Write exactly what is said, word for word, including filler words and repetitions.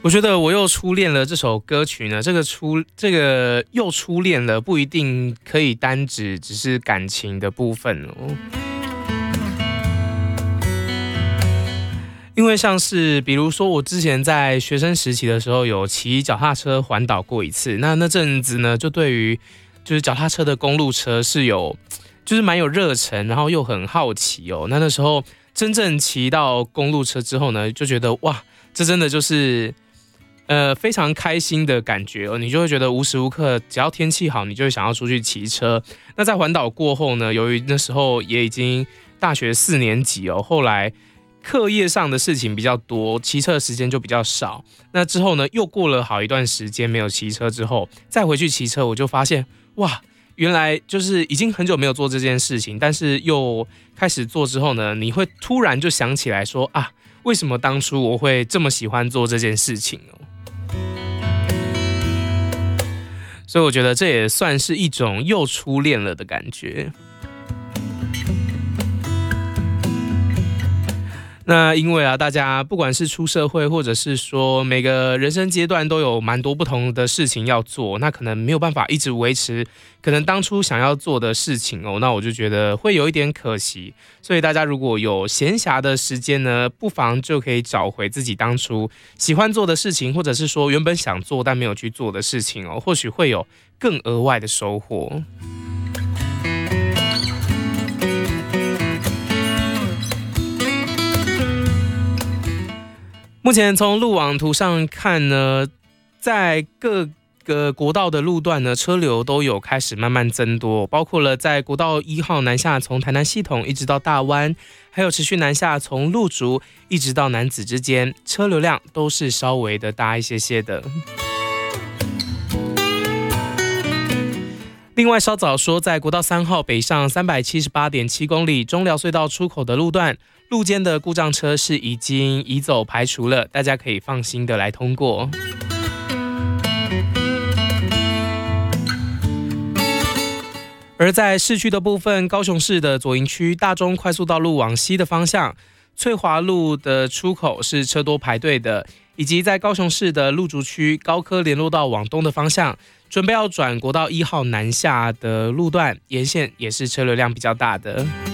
我觉得我又初恋了这首歌曲呢，这个初这个又初恋了，不一定可以单指只是感情的部分哦。因为像是比如说我之前在学生时期的时候有骑脚踏车环岛过一次，那那阵子呢就对于就是脚踏车的公路车是有就是蛮有热忱，然后又很好奇哦。那那时候真正骑到公路车之后呢，就觉得哇，这真的就是呃非常开心的感觉哦。你就会觉得无时无刻只要天气好，你就会想要出去骑车。那在环岛过后呢，由于那时候也已经大学四年级哦，后来课业上的事情比较多，骑车的时间就比较少。那之后呢，又过了好一段时间没有骑车之后，再回去骑车，我就发现哇，原来就是已经很久没有做这件事情，但是又开始做之后呢，你会突然就想起来说啊，为什么当初我会这么喜欢做这件事情哦？所以我觉得这也算是一种又初恋了的感觉。那因为啊，大家不管是出社会，或者是说每个人生阶段都有蛮多不同的事情要做，那可能没有办法一直维持可能当初想要做的事情哦，那我就觉得会有一点可惜。所以大家如果有闲暇的时间呢，不妨就可以找回自己当初喜欢做的事情，或者是说原本想做但没有去做的事情哦，或许会有更额外的收获。目前从路网图上看呢，在各个国道的路段呢，车流都有开始慢慢增多，包括了在国道一号南下从台南系统一直到大湾，还有持续南下从鹿竹一直到楠梓之间，车流量都是稍微的大一些些的。另外稍早说，在国道三号北上 三百七十八点七 公里中寮隧道出口的路段，路肩的故障车是已经移走排除了，大家可以放心的来通过。而在市区的部分，高雄市的左营区大中快速道路往西的方向，翠华路的出口是车多排队的，以及在高雄市的鹿竹区高科联络道往东的方向，准备要转国道一号南下的路段，沿线也是车流量比较大的。